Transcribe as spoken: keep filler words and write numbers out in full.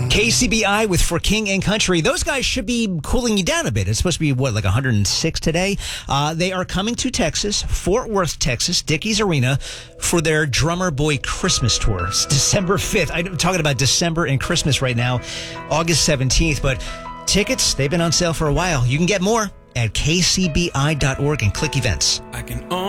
K C B I with For King and Country. Those guys should be cooling you down a bit. It's supposed to be, what, like one hundred six today? Uh, they are coming to Texas, Fort Worth, Texas, Dickies Arena, for their Drummer Boy Christmas tour. It's December fifth. I'm talking about December and Christmas right now, August seventeenth. But tickets, they've been on sale for a while. You can get more at k c b i dot org and click events. I can